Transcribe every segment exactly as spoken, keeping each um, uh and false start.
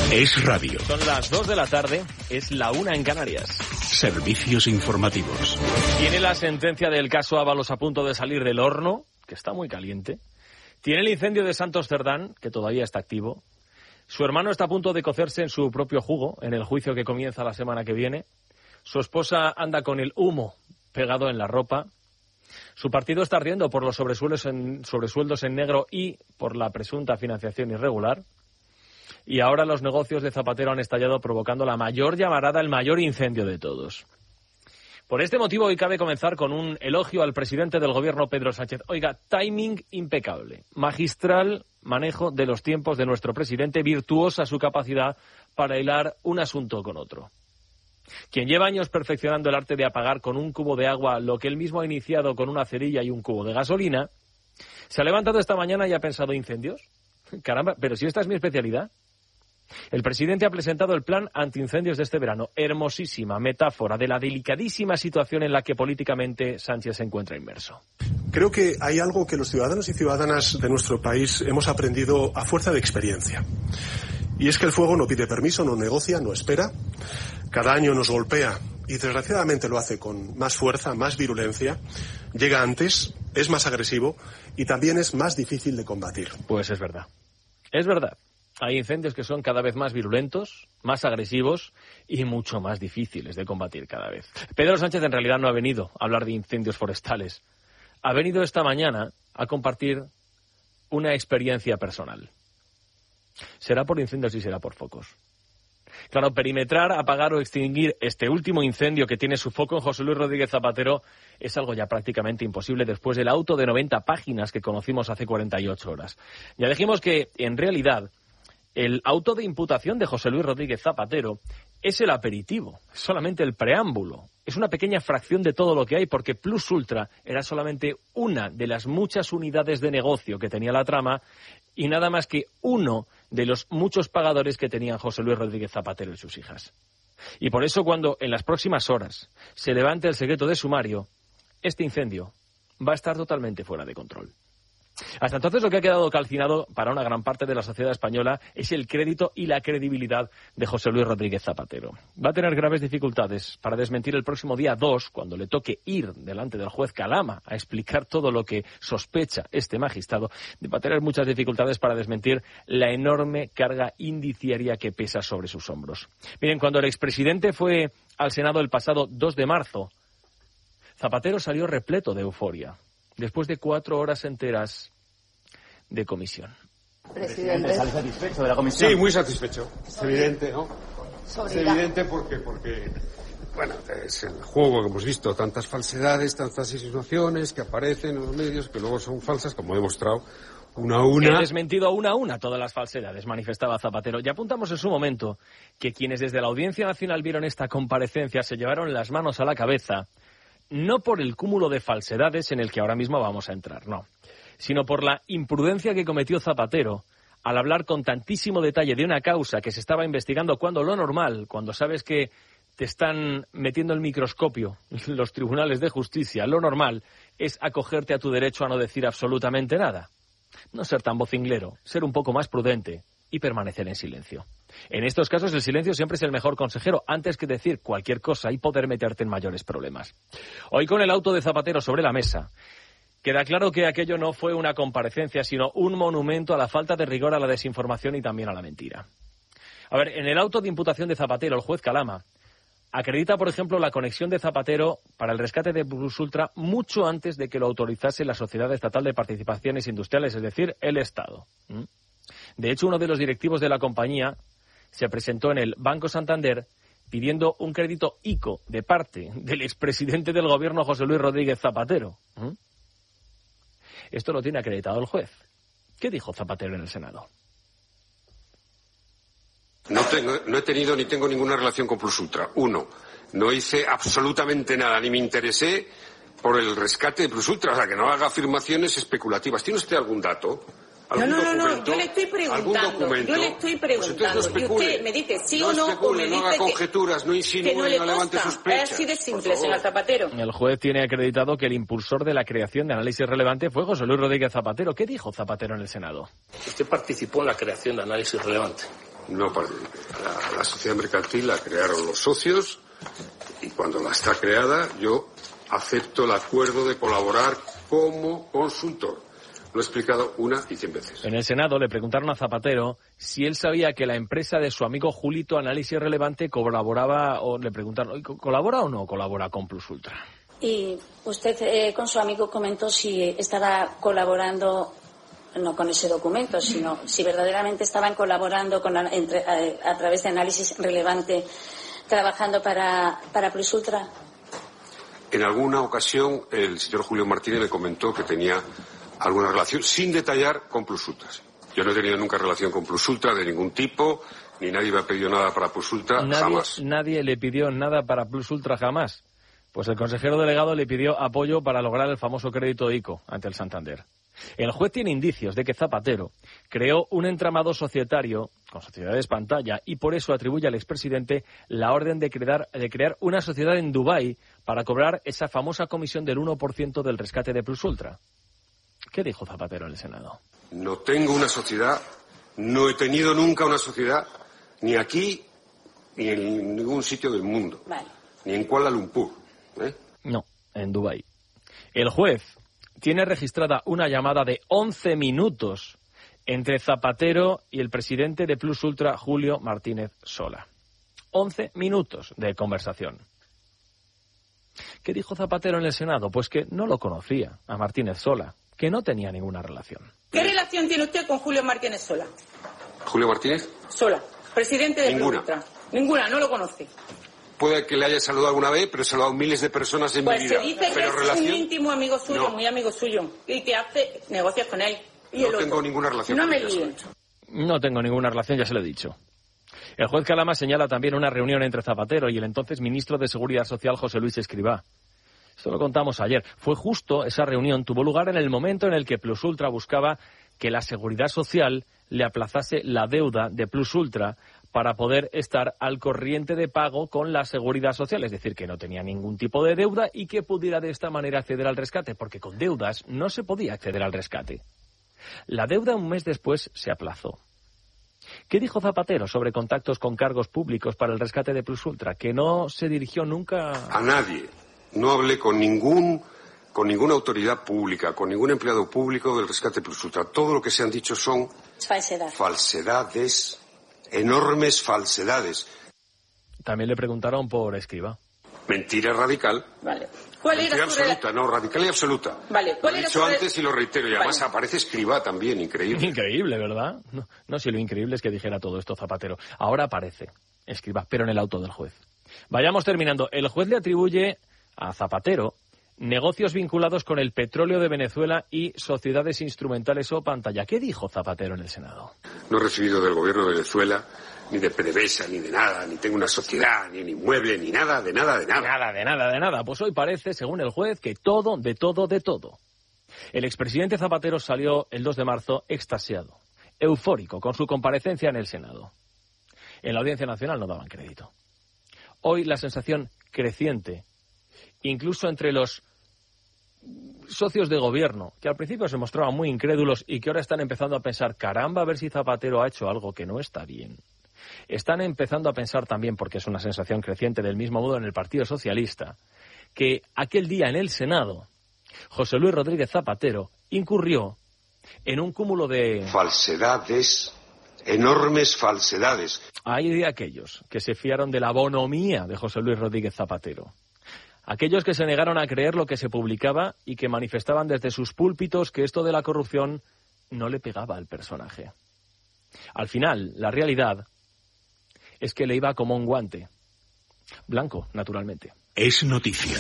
Es radio. Son las dos de la tarde, es la una en Canarias. Servicios informativos. Tiene la sentencia del caso Ábalos a punto de salir del horno, que está muy caliente. Tiene el incendio de Santos Cerdán, que todavía está activo. Su hermano está a punto de cocerse en su propio jugo, en el juicio que comienza la semana que viene. Su esposa anda con el humo pegado en la ropa. Su partido está ardiendo por los sobresueldos en, sobresueldos en negro y por la presunta financiación irregular. Y ahora los negocios de Zapatero han estallado provocando la mayor llamarada, el mayor incendio de todos. Por este motivo hoy cabe comenzar con un elogio al presidente del gobierno, Pedro Sánchez. Oiga, timing impecable, magistral manejo de los tiempos de nuestro presidente, virtuosa su capacidad para hilar un asunto con otro. Quien lleva años perfeccionando el arte de apagar con un cubo de agua lo que él mismo ha iniciado con una cerilla y un cubo de gasolina, se ha levantado esta mañana y ha pensado, ¿incendios? Caramba, pero si esta es mi especialidad. El presidente ha presentado el plan antiincendios de este verano. Hermosísima metáfora de la delicadísima situación en la que políticamente Sánchez se encuentra inmerso. Creo que hay algo que los ciudadanos y ciudadanas de nuestro país hemos aprendido a fuerza de experiencia. Y es que el fuego no pide permiso, no negocia, no espera. Cada año nos golpea y desgraciadamente lo hace con más fuerza, más virulencia. Llega antes, es más agresivo y también es más difícil de combatir. Pues es verdad. Es verdad. Hay incendios que son cada vez más virulentos, más agresivos y mucho más difíciles de combatir cada vez. Pedro Sánchez en realidad no ha venido a hablar de incendios forestales. Ha venido esta mañana a compartir una experiencia personal. Será por incendios y será por focos. Claro, perimetrar, apagar o extinguir este último incendio que tiene su foco en José Luis Rodríguez Zapatero es algo ya prácticamente imposible después del auto de noventa páginas que conocimos hace cuarenta y ocho horas. Ya dijimos que, en realidad, el auto de imputación de José Luis Rodríguez Zapatero es el aperitivo, es solamente el preámbulo. Es una pequeña fracción de todo lo que hay porque Plus Ultra era solamente una de las muchas unidades de negocio que tenía la trama y nada más que uno de los muchos pagadores que tenían José Luis Rodríguez Zapatero y sus hijas. Y por eso cuando en las próximas horas se levante el secreto de sumario, este incendio va a estar totalmente fuera de control. Hasta entonces lo que ha quedado calcinado para una gran parte de la sociedad española es el crédito y la credibilidad de José Luis Rodríguez Zapatero. Va a tener graves dificultades para desmentir el próximo día dos, cuando le toque ir delante del juez Calama a explicar todo lo que sospecha este magistrado. Va a tener muchas dificultades para desmentir la enorme carga indiciaria que pesa sobre sus hombros. Miren, cuando el expresidente fue al Senado el pasado dos de marzo, Zapatero salió repleto de euforia, después de cuatro horas enteras de comisión. Presidente, ¿sale satisfecho de la comisión? Sí, muy satisfecho. Es evidente, ¿no? Sobre es la... evidente porque, porque, bueno, es el juego que hemos visto, tantas falsedades, tantas insinuaciones que aparecen en los medios, que luego son falsas, como he demostrado, una a una. He desmentido una a una todas las falsedades, manifestaba Zapatero. Y apuntamos en su momento que quienes desde la Audiencia Nacional vieron esta comparecencia se llevaron las manos a la cabeza, no por el cúmulo de falsedades en el que ahora mismo vamos a entrar, no, sino por la imprudencia que cometió Zapatero al hablar con tantísimo detalle de una causa que se estaba investigando, cuando lo normal, cuando sabes que te están metiendo el microscopio los tribunales de justicia, lo normal es acogerte a tu derecho a no decir absolutamente nada. No ser tan vocinglero, ser un poco más prudente y permanecer en silencio. En estos casos el silencio siempre es el mejor consejero, antes que decir cualquier cosa y poder meterte en mayores problemas. Hoy, con el auto de Zapatero sobre la mesa, queda claro que aquello no fue una comparecencia, sino un monumento a la falta de rigor, a la desinformación y también a la mentira. A ver, en el auto de imputación de Zapatero, el juez Calama acredita, por ejemplo, la conexión de Zapatero para el rescate de Plus Ultra mucho antes de que lo autorizase la Sociedad Estatal de Participaciones Industriales, es decir, el Estado. ¿Mm? De hecho, uno de los directivos de la compañía se presentó en el Banco Santander pidiendo un crédito ICO de parte del expresidente del gobierno, José Luis Rodríguez Zapatero. ¿Mm? Esto lo tiene acreditado el juez. ¿Qué dijo Zapatero en el Senado? No, tengo, no he tenido ni tengo ninguna relación con Plus Ultra. Uno, no hice absolutamente nada, ni me interesé por el rescate de Plus Ultra. O sea, que no haga afirmaciones especulativas. ¿Tiene usted algún dato? No, no, no, no, yo le estoy preguntando, yo le estoy preguntando, pues no y usted me dice sí no o no, especule, o me dice no haga que, conjeturas, no insinúe, que no le no levante consta. sospechas. Es así de simple, señor Zapatero. El juez tiene acreditado que el impulsor de la creación de Análisis Relevante fue José Luis Rodríguez Zapatero. ¿Qué dijo Zapatero en el Senado? Usted participó en la creación de Análisis Relevante. No participé. La, la sociedad mercantil la crearon los socios y cuando la está creada yo acepto el acuerdo de colaborar como consultor. Lo he explicado una y cien veces. En el Senado le preguntaron a Zapatero si él sabía que la empresa de su amigo Julito Análisis Relevante colaboraba, o le preguntaron, ¿colabora o no colabora con Plus Ultra? Y usted eh, con su amigo comentó si estaba colaborando, no con ese documento, sino si verdaderamente estaban colaborando con, entre, a, a través de Análisis Relevante, trabajando para, para Plus Ultra. En alguna ocasión el señor Julio Martínez me comentó que tenía alguna relación, sin detallar, con Plus Ultra. Yo no he tenido nunca relación con Plus Ultra de ningún tipo, ni nadie me ha pedido nada para Plus Ultra, nadie, jamás. Nadie le pidió nada para Plus Ultra jamás. Pues el consejero delegado le pidió apoyo para lograr el famoso crédito ICO ante el Santander. El juez tiene indicios de que Zapatero creó un entramado societario con sociedades pantalla y por eso atribuye al expresidente la orden de crear, de crear una sociedad en Dubái para cobrar esa famosa comisión del uno por ciento del rescate de Plus Ultra. ¿Qué dijo Zapatero en el Senado? No tengo una sociedad, no he tenido nunca una sociedad, ni aquí ni en ningún sitio del mundo, vale. Ni en Kuala Lumpur. ¿eh? No, en Dubái. El juez tiene registrada una llamada de once minutos entre Zapatero y el presidente de Plus Ultra, Julio Martínez Sola. once minutos de conversación. ¿Qué dijo Zapatero en el Senado? Pues que no lo conocía a Martínez Sola, que no tenía ninguna relación. ¿Qué relación tiene usted con Julio Martínez Sola? ¿Julio Martínez? Sola, presidente de Ninguna. Plus Ultra. Ninguna, no lo conoce. Puede que le haya saludado alguna vez, pero he saludado miles de personas en pues mi vida. Pues se dice pero que relación... es un íntimo amigo suyo, no. muy amigo suyo, y que hace negocios con él. Y no el tengo otro. ninguna relación no con me él. líen. No tengo ninguna relación, ya se lo he dicho. El juez Calama señala también una reunión entre Zapatero y el entonces ministro de Seguridad Social, José Luis Escrivá. Esto lo contamos ayer. Fue justo esa reunión, tuvo lugar en el momento en el que Plus Ultra buscaba que la Seguridad Social le aplazase la deuda de Plus Ultra para poder estar al corriente de pago con la Seguridad Social, es decir, que no tenía ningún tipo de deuda y que pudiera de esta manera acceder al rescate, porque con deudas no se podía acceder al rescate. La deuda un mes después se aplazó. ¿Qué dijo Zapatero sobre contactos con cargos públicos para el rescate de Plus Ultra? Que no se dirigió nunca a nadie. No hablé con ningún con ninguna autoridad pública, con ningún empleado público del rescate Plus Ultra. Todo lo que se han dicho son Falsedad. falsedades, enormes falsedades. También le preguntaron por Escrivá. Mentira radical. Vale. ¿Cuál Mentira era su absoluta, no, radical y absoluta. Vale. ¿Cuál lo he era dicho su antes y lo reitero, y además vale. aparece Escrivá también, increíble. Increíble, ¿verdad? No, no, si lo increíble es que dijera todo esto Zapatero. Ahora aparece Escrivá, pero en el auto del juez. Vayamos terminando. El juez le atribuye a Zapatero negocios vinculados con el petróleo de Venezuela y sociedades instrumentales o pantalla. ¿Qué dijo Zapatero en el Senado? No he recibido del gobierno de Venezuela, ni de PDVSA, ni de nada, ni tengo una sociedad, ni un inmueble, ni nada, de nada, de nada. Nada, de nada, de nada. Pues hoy parece, según el juez, que todo, de todo, de todo. El expresidente Zapatero salió el dos de marzo extasiado, eufórico, con su comparecencia en el Senado. En la Audiencia Nacional no daban crédito. Hoy la sensación creciente, incluso entre los socios de gobierno, que al principio se mostraban muy incrédulos y que ahora están empezando a pensar, caramba, a ver si Zapatero ha hecho algo que no está bien. Están empezando a pensar también, porque es una sensación creciente del mismo modo en el Partido Socialista, que aquel día en el Senado, José Luis Rodríguez Zapatero incurrió en un cúmulo de falsedades, enormes falsedades. Hay de aquellos que se fiaron de la bonomía de José Luis Rodríguez Zapatero. Aquellos que se negaron a creer lo que se publicaba y que manifestaban desde sus púlpitos que esto de la corrupción no le pegaba al personaje. Al final, la realidad es que le iba como un guante. Blanco, naturalmente. Es noticia.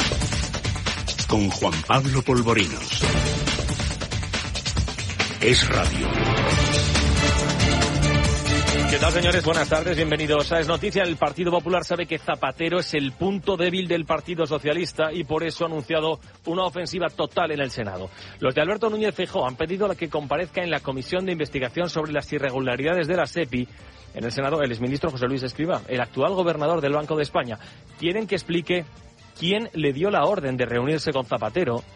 Con Juan Pablo Polvorinos. Es radio. ¿Qué tal, señores? Buenas tardes, bienvenidos a Es Noticia. El Partido Popular sabe que Zapatero es el punto débil del Partido Socialista y por eso ha anunciado una ofensiva total en el Senado. Los de Alberto Núñez Feijóo han pedido a que comparezca en la Comisión de Investigación sobre las irregularidades de la SEPI en el Senado el exministro José Luis Escrivá, el actual gobernador del Banco de España. Quieren que explique quién le dio la orden de reunirse con Zapatero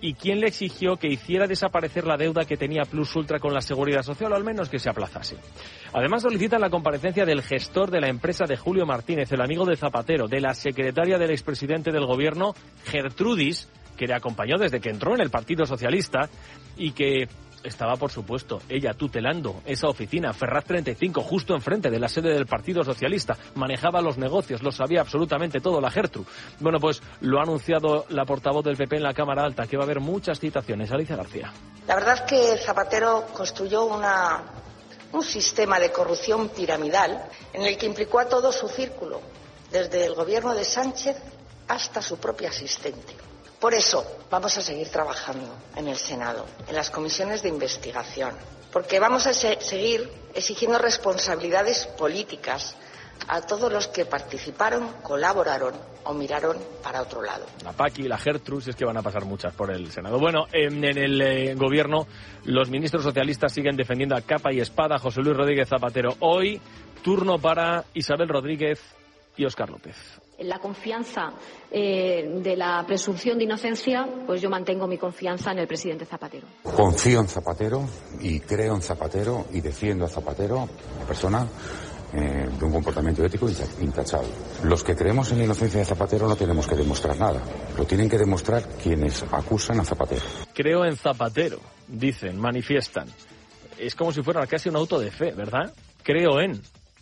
y quién le exigió que hiciera desaparecer la deuda que tenía Plus Ultra con la Seguridad Social, o al menos que se aplazase. Además solicitan la comparecencia del gestor de la empresa de Julio Martínez, el amigo de Zapatero, de la secretaria del expresidente del gobierno, Gertrudis, que le acompañó desde que entró en el Partido Socialista y que estaba, por supuesto, ella tutelando esa oficina, Ferraz treinta y cinco, justo enfrente de la sede del Partido Socialista. Manejaba los negocios, lo sabía absolutamente todo la Gertru. Bueno, pues lo ha anunciado la portavoz del P P en la Cámara Alta, que va a haber muchas citaciones. Alicia García. La verdad es que Zapatero construyó una, un sistema de corrupción piramidal en el que implicó a todo su círculo, desde el gobierno de Sánchez hasta su propio asistente. Por eso vamos a seguir trabajando en el Senado, en las comisiones de investigación, porque vamos a se- seguir exigiendo responsabilidades políticas a todos los que participaron, colaboraron o miraron para otro lado. La Paqui, la Gertrudis, es que van a pasar muchas por el Senado. Bueno, en, en el eh, gobierno los ministros socialistas siguen defendiendo a capa y espada a José Luis Rodríguez Zapatero. Hoy, turno para Isabel Rodríguez y Óscar López. En la confianza eh, de la presunción de inocencia, pues yo mantengo mi confianza en el presidente Zapatero. Confío en Zapatero y creo en Zapatero y defiendo a Zapatero, una persona eh, de un comportamiento ético intachable. Los que creemos en la inocencia de Zapatero no tenemos que demostrar nada, lo tienen que demostrar quienes acusan a Zapatero. Creo en Zapatero, dicen, manifiestan. Es como si fuera casi un auto de fe, ¿verdad? Creo en...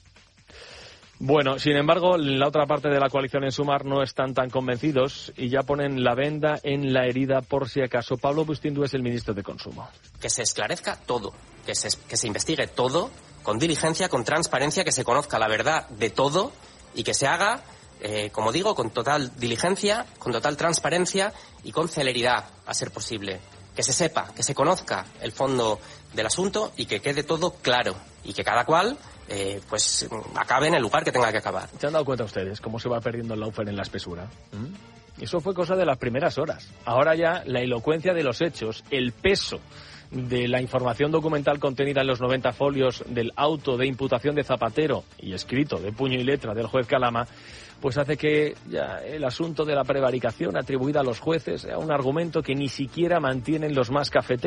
Bueno, sin embargo, la otra parte de la coalición en Sumar no están tan convencidos y ya ponen la venda en la herida por si acaso. Pablo Bustindu es el ministro de Consumo. Que se esclarezca todo, que se, que se investigue todo con diligencia, con transparencia, que se conozca la verdad de todo y que se haga, eh, como digo, con total diligencia, con total transparencia y con celeridad, a ser posible. Que se sepa, que se conozca el fondo del asunto y que quede todo claro y que cada cual... Eh, pues acabe en el lugar que tenga que acabar. ¿Se han dado cuenta ustedes cómo se va perdiendo el Laufer en la espesura? ¿Mm? Eso fue cosa de las primeras horas. Ahora ya la elocuencia de los hechos, el peso de la información documental contenida en los noventa folios del auto de imputación de Zapatero y escrito de puño y letra del juez Calama, pues hace que ya el asunto de la prevaricación atribuida a los jueces sea un argumento que ni siquiera mantienen los más cafeteros.